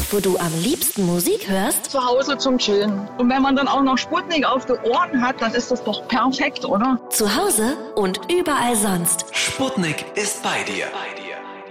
wo du am liebsten Musik hörst? Zu Hause zum Chillen. Und wenn man dann auch noch Sputnik auf den Ohren hat, dann ist das doch perfekt, oder? Zu Hause und überall sonst. Sputnik ist bei dir.